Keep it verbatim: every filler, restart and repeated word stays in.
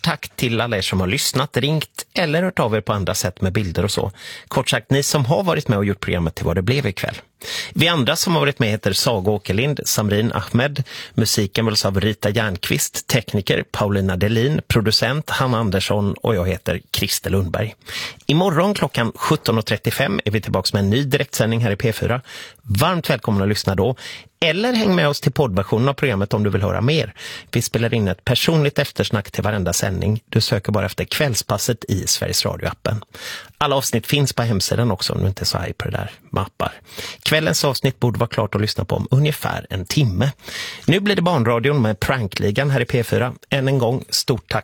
tack till alla er som har lyssnat, ringt eller hört av er på andra sätt med bilder och så. Kort sagt, ni som har varit med och gjort programmet till vad det blev ikväll. Vi andra som har varit med heter Saga Åkerlind, Samrin Ahmed, musiken väls av Rita Järnqvist, tekniker Paulina Delin, producent Hanna Andersson och jag heter Christer Lundberg. Imorgon klockan sjutton och trettiofem är vi tillbaka med en ny direktsändning här i P fyra. Varmt välkomna att lyssna då. Eller häng med oss till poddversionen av programmet om du vill höra mer. Vi spelar in ett personligt eftersnack till varenda sändning. Du söker bara efter Kvällspasset i Sveriges Radio-appen. Alla avsnitt finns på hemsidan också om du inte är så haj på det där mappar. Kvällens avsnitt borde vara klart att lyssna på om ungefär en timme. Nu blir det Barnradion med Prankligan här i P fyra. Än en gång, stort tack